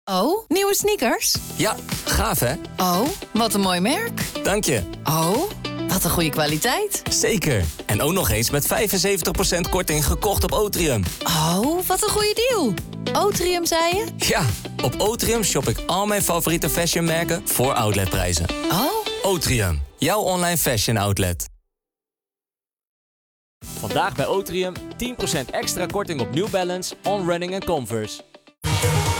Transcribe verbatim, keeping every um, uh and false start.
Oh, nieuwe sneakers? Ja, gaaf hè? Oh, wat een mooi merk. Dank je. Oh, wat een goede kwaliteit. Zeker. En ook nog eens met vijfenzeventig procent korting gekocht op Otrium. Oh, wat een goede deal. Otrium, zei je? Ja, op Otrium shop ik al mijn favoriete fashionmerken voor outletprijzen. Oh. Otrium, jouw online fashion outlet. Vandaag bij Otrium tien procent extra korting op New Balance, On Running en Converse.